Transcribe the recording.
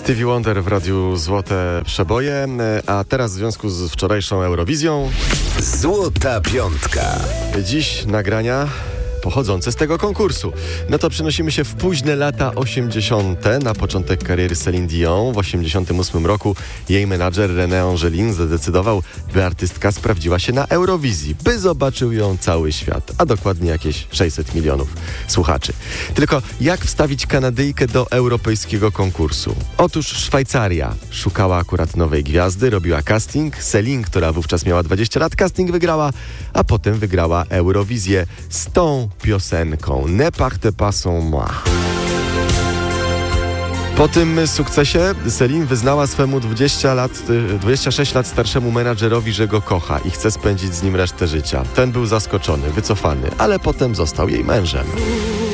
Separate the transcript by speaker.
Speaker 1: Stevie Wonder w Radiu Złote Przeboje, a teraz w związku z wczorajszą Eurowizją
Speaker 2: Złota Piątka.
Speaker 1: Dziś nagrania pochodzące z tego konkursu. No to przenosimy się w późne lata 80. na początek kariery Céline Dion. W 88 roku jej menadżer René Angelin zadecydował, by artystka sprawdziła się na Eurowizji, by zobaczył ją cały świat, a dokładnie jakieś 600 milionów słuchaczy. Tylko jak wstawić Kanadyjkę do europejskiego konkursu? Otóż Szwajcaria szukała akurat nowej gwiazdy, robiła casting. Céline, która wówczas miała 20 lat, casting wygrała, a potem wygrała Eurowizję z tą piosenką Ne partez pas sans moi. Po tym sukcesie Céline wyznała swemu 26 lat starszemu menadżerowi, że go kocha i chce spędzić z nim resztę życia. Ten był zaskoczony, wycofany, ale potem został jej mężem.